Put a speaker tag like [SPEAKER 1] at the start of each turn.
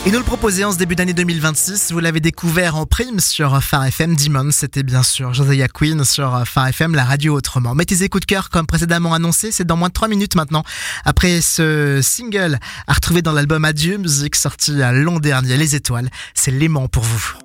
[SPEAKER 1] Et nous le proposer en ce début d'année 2026. Vous l'avez découvert en prime sur Phare FM. Diamond, c'était bien sûr Josiah Quinn sur Phare FM, la radio autrement. Mettez tes coups de cœur comme précédemment annoncé. C'est dans moins de 3 minutes maintenant. Après ce single à retrouver dans l'album Adieu Musique sorti l'an dernier, Les Étoiles, c'est l'aimant pour vous.